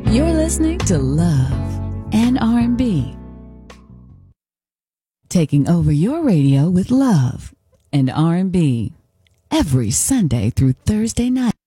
You're listening to Love and R&B. Taking over your radio with Love and R&B every Sunday through Thursday night.